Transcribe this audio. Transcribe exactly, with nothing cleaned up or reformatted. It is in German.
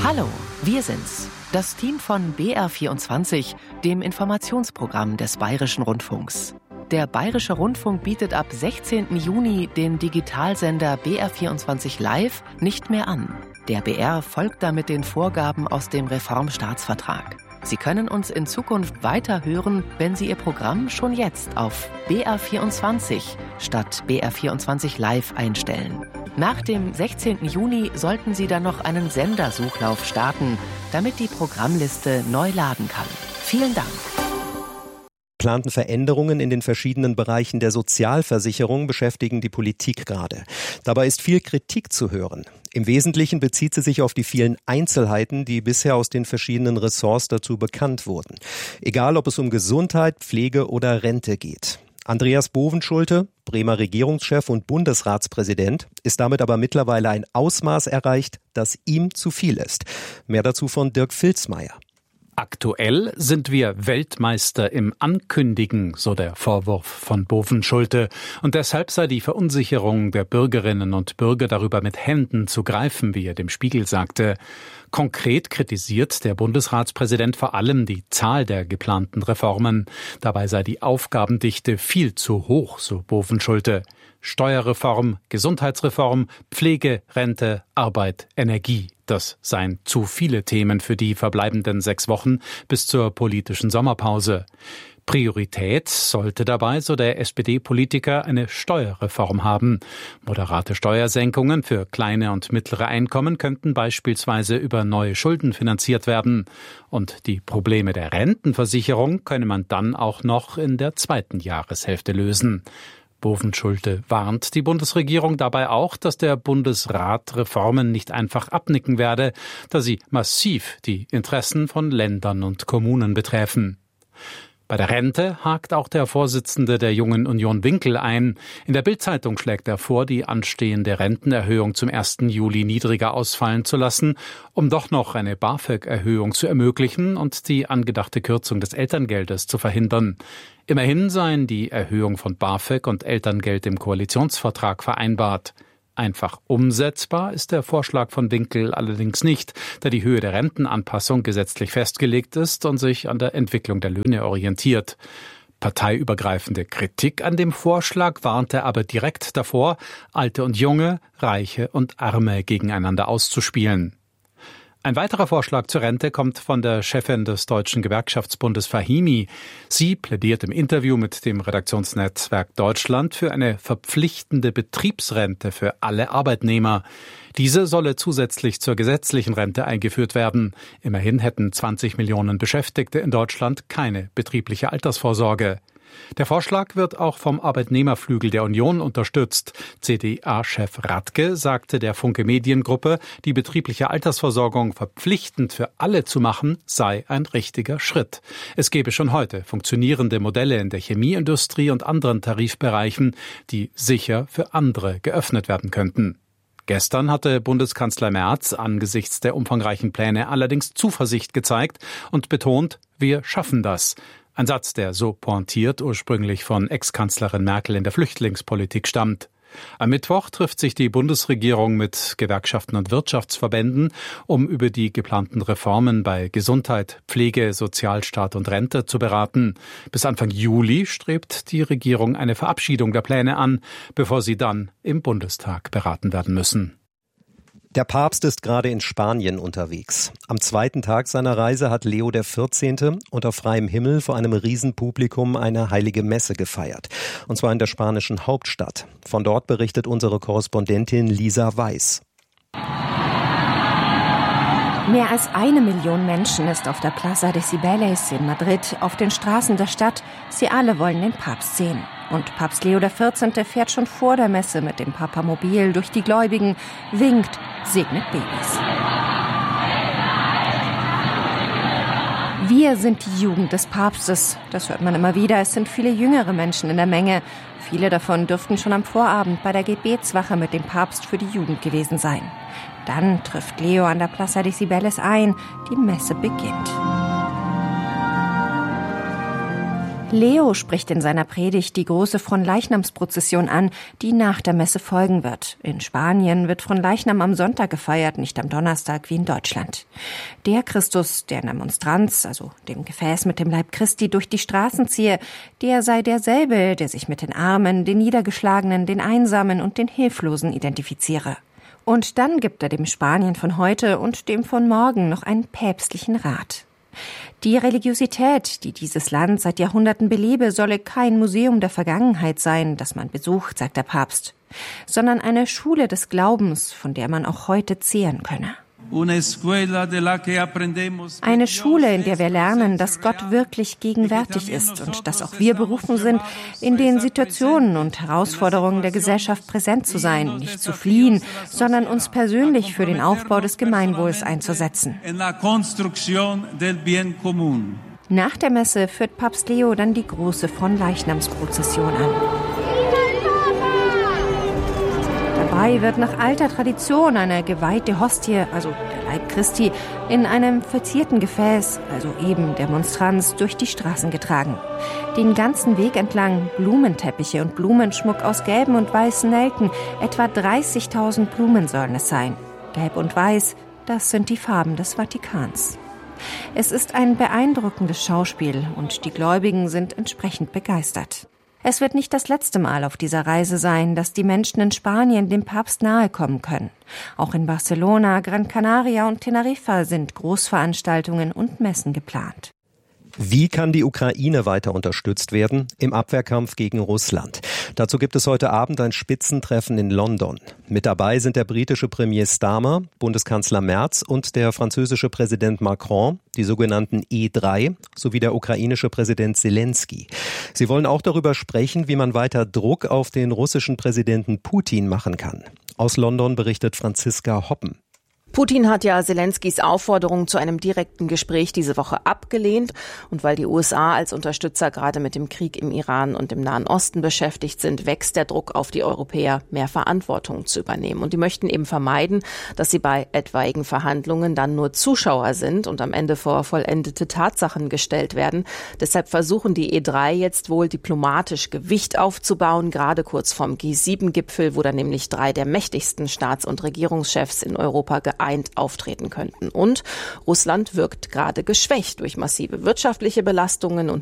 Hallo, wir sind's, das Team von B R vierundzwanzig, dem Informationsprogramm des Bayerischen Rundfunks. Der Bayerische Rundfunk bietet ab sechzehnten Juni den Digitalsender B R vierundzwanzig Live nicht mehr an. Der B R folgt damit den Vorgaben aus dem Reformstaatsvertrag. Sie können uns in Zukunft weiter hören, wenn Sie Ihr Programm schon jetzt auf B R vierundzwanzig statt B R vierundzwanzig Live einstellen. Nach dem sechzehnten Juni sollten Sie dann noch einen Sendersuchlauf starten, damit die Programmliste neu laden kann. Vielen Dank. Geplanten Veränderungen in den verschiedenen Bereichen der Sozialversicherung beschäftigen die Politik gerade. Dabei ist viel Kritik zu hören. Im Wesentlichen bezieht sie sich auf die vielen Einzelheiten, die bisher aus den verschiedenen Ressorts dazu bekannt wurden. Egal, ob es um Gesundheit, Pflege oder Rente geht. Andreas Bovenschulte, Bremer Regierungschef und Bundesratspräsident, ist damit aber mittlerweile ein Ausmaß erreicht, das ihm zu viel ist. Mehr dazu von Dirk Filzmeier. Aktuell sind wir Weltmeister im Ankündigen, so der Vorwurf von Bovenschulte. Und deshalb sei die Verunsicherung der Bürgerinnen und Bürger darüber mit Händen zu greifen, wie er dem Spiegel sagte. Konkret kritisiert der Bundesratspräsident vor allem die Zahl der geplanten Reformen. Dabei sei die Aufgabendichte viel zu hoch, so Bovenschulte. Steuerreform, Gesundheitsreform, Pflege, Rente, Arbeit, Energie. Das seien zu viele Themen für die verbleibenden sechs Wochen bis zur politischen Sommerpause. Priorität sollte dabei, so der S P D-Politiker, eine Steuerreform haben. Moderate Steuersenkungen für kleine und mittlere Einkommen könnten beispielsweise über neue Schulden finanziert werden. Und die Probleme der Rentenversicherung könne man dann auch noch in der zweiten Jahreshälfte lösen. Bovenschulte warnt die Bundesregierung dabei auch, dass der Bundesrat Reformen nicht einfach abnicken werde, da sie massiv die Interessen von Ländern und Kommunen betreffen. Bei der Rente hakt auch der Vorsitzende der Jungen Union Winkel ein. In der Bild-Zeitung schlägt er vor, die anstehende Rentenerhöhung zum ersten Juli niedriger ausfallen zu lassen, um doch noch eine BAföG-Erhöhung zu ermöglichen und die angedachte Kürzung des Elterngeldes zu verhindern. Immerhin seien die Erhöhung von BAföG und Elterngeld im Koalitionsvertrag vereinbart. Einfach umsetzbar ist der Vorschlag von Winkel allerdings nicht, da die Höhe der Rentenanpassung gesetzlich festgelegt ist und sich an der Entwicklung der Löhne orientiert. Parteiübergreifende Kritik an dem Vorschlag warnte aber direkt davor, Alte und Junge, Reiche und Arme gegeneinander auszuspielen. Ein weiterer Vorschlag zur Rente kommt von der Chefin des Deutschen Gewerkschaftsbundes Fahimi. Sie plädiert im Interview mit dem Redaktionsnetzwerk Deutschland für eine verpflichtende Betriebsrente für alle Arbeitnehmer. Diese solle zusätzlich zur gesetzlichen Rente eingeführt werden. Immerhin hätten zwanzig Millionen Beschäftigte in Deutschland keine betriebliche Altersvorsorge. Der Vorschlag wird auch vom Arbeitnehmerflügel der Union unterstützt. C D A-Chef Radke sagte der Funke Mediengruppe, die betriebliche Altersversorgung verpflichtend für alle zu machen, sei ein richtiger Schritt. Es gebe schon heute funktionierende Modelle in der Chemieindustrie und anderen Tarifbereichen, die sicher für andere geöffnet werden könnten. Gestern hatte Bundeskanzler Merz angesichts der umfangreichen Pläne allerdings Zuversicht gezeigt und betont, wir schaffen das. Ein Satz, der so pointiert ursprünglich von Ex-Kanzlerin Merkel in der Flüchtlingspolitik stammt. Am Mittwoch trifft sich die Bundesregierung mit Gewerkschaften und Wirtschaftsverbänden, um über die geplanten Reformen bei Gesundheit, Pflege, Sozialstaat und Rente zu beraten. Bis Anfang Juli strebt die Regierung eine Verabschiedung der Pläne an, bevor sie dann im Bundestag beraten werden müssen. Der Papst ist gerade in Spanien unterwegs. Am zweiten Tag seiner Reise hat Leo der vierzehnte unter freiem Himmel vor einem Riesenpublikum eine heilige Messe gefeiert. Und zwar in der spanischen Hauptstadt. Von dort berichtet unsere Korrespondentin Lisa Weiß. Mehr als eine Million Menschen ist auf der Plaza de Cibeles in Madrid, auf den Straßen der Stadt. Sie alle wollen den Papst sehen. Und Papst Leo der vierzehnte fährt schon vor der Messe mit dem Papamobil durch die Gläubigen, winkt, segnet Babys. Wir sind die Jugend des Papstes. Das hört man immer wieder. Es sind viele jüngere Menschen in der Menge. Viele davon dürften schon am Vorabend bei der Gebetswache mit dem Papst für die Jugend gewesen sein. Dann trifft Leo an der Plaza de Cibeles ein. Die Messe beginnt. Leo spricht in seiner Predigt die große Fronleichnamsprozession an, die nach der Messe folgen wird. In Spanien wird Fronleichnam am Sonntag gefeiert, nicht am Donnerstag wie in Deutschland. Der Christus, der in der Monstranz, also dem Gefäß mit dem Leib Christi, durch die Straßen ziehe, der sei derselbe, der sich mit den Armen, den Niedergeschlagenen, den Einsamen und den Hilflosen identifiziere. Und dann gibt er dem Spanien von heute und dem von morgen noch einen päpstlichen Rat. Die Religiosität, die dieses Land seit Jahrhunderten belebe, solle kein Museum der Vergangenheit sein, das man besucht, sagt der Papst, sondern eine Schule des Glaubens, von der man auch heute zehren könne. Eine Schule, in der wir lernen, dass Gott wirklich gegenwärtig ist und dass auch wir berufen sind, in den Situationen und Herausforderungen der Gesellschaft präsent zu sein, nicht zu fliehen, sondern uns persönlich für den Aufbau des Gemeinwohls einzusetzen. Nach der Messe führt Papst Leo dann die große Fronleichnamsprozession an. Dabei wird nach alter Tradition eine geweihte Hostie, also der Leib Christi, in einem verzierten Gefäß, also eben der Monstranz, durch die Straßen getragen. Den ganzen Weg entlang Blumenteppiche und Blumenschmuck aus gelben und weißen Nelken, etwa dreißigtausend Blumen sollen es sein. Gelb und Weiß, das sind die Farben des Vatikans. Es ist ein beeindruckendes Schauspiel und die Gläubigen sind entsprechend begeistert. Es wird nicht das letzte Mal auf dieser Reise sein, dass die Menschen in Spanien dem Papst nahe kommen können. Auch in Barcelona, Gran Canaria und Teneriffa sind Großveranstaltungen und Messen geplant. Wie kann die Ukraine weiter unterstützt werden im Abwehrkampf gegen Russland? Dazu gibt es heute Abend ein Spitzentreffen in London. Mit dabei sind der britische Premier Starmer, Bundeskanzler Merz und der französische Präsident Macron, die sogenannten E drei, sowie der ukrainische Präsident Zelensky. Sie wollen auch darüber sprechen, wie man weiter Druck auf den russischen Präsidenten Putin machen kann. Aus London berichtet Franziska Hoppen. Putin hat ja Zelenskys Aufforderung zu einem direkten Gespräch diese Woche abgelehnt. Und weil die U S A als Unterstützer gerade mit dem Krieg im Iran und im Nahen Osten beschäftigt sind, wächst der Druck auf die Europäer, mehr Verantwortung zu übernehmen. Und die möchten eben vermeiden, dass sie bei etwaigen Verhandlungen dann nur Zuschauer sind und am Ende vor vollendete Tatsachen gestellt werden. Deshalb versuchen die E drei jetzt wohl diplomatisch Gewicht aufzubauen, gerade kurz vorm G sieben Gipfel, wo dann nämlich drei der mächtigsten Staats- und Regierungschefs in Europa geeint auftreten könnten. Und Russland wirkt gerade geschwächt durch massive wirtschaftliche Belastungen und